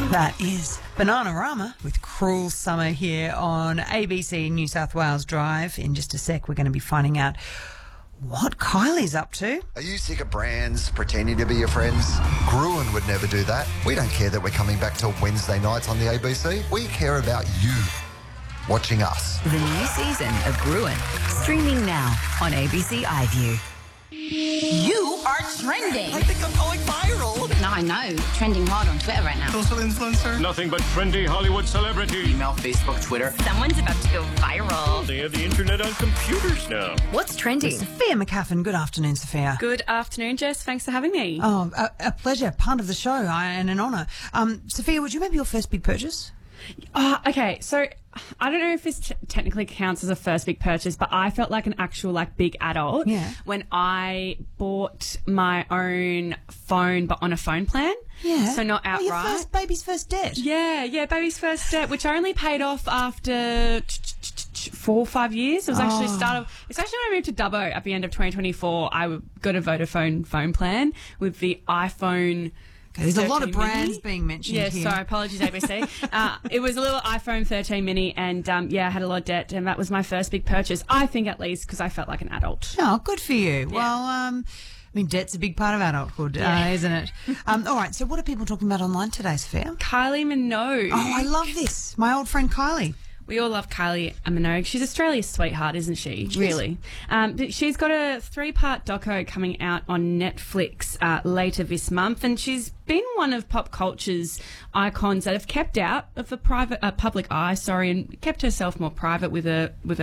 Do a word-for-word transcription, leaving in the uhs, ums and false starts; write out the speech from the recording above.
That is Bananarama with Cruel Summer here on A B C New South Wales Drive. In just a sec, we're going to be finding out what Kylie's up to. Are you sick of brands pretending to be your friends? Gruen would never do that. We don't care that we're coming back to Wednesday nights on the A B C. We care about you watching us. The new season of Gruen, streaming now on A B C iView. You are trending. I think I'm going viral. No, I know. Trending hard on Twitter right now. Social influencer. Nothing but trendy Hollywood celebrity. Email, Facebook, Twitter. Someone's about to go viral. They have the internet on computers now. What's trending? Sophia McCaffin. Good afternoon, Sophia. Good afternoon, Jess. Thanks for having me. Oh, a, a pleasure. Part of the show I, and an honour. Um, Sophia, would you remember your first big purchase? Uh, okay, so I don't know if this t- technically counts as a first big purchase, but I felt like an actual like big adult Yeah. when I bought my own phone, but on a phone plan. Yeah. So not Oh, outright. your first baby's first debt. Yeah, yeah, baby's first debt, which I only paid off after four or five years. It was actually Oh. start of. It's actually when I moved to Dubbo at the end of twenty twenty-four. I got a Vodafone phone plan with the iPhone. Okay, there's a lot of thirteen brands mini. being mentioned Yeah, here. sorry, apologies, A B C. uh, it was a little iPhone thirteen mini, and um, yeah, I had a lot of debt, and that was my first big purchase. I think, at least, because I felt like an adult. Oh, good for you. Well, um, I mean, debt's a big part of adulthood, Yeah. uh, isn't it? um, all right, so what are people talking about online today, Sophia? Kylie Minogue. Oh, I love this. My old friend Kylie. We all love Kylie Minogue. She's Australia's sweetheart, isn't she? Really. Um, but she's got a three-part doco coming out on Netflix uh, later this month, and she's been one of pop culture's icons that have kept out of the private, uh, public eye, sorry, and kept herself more private with a with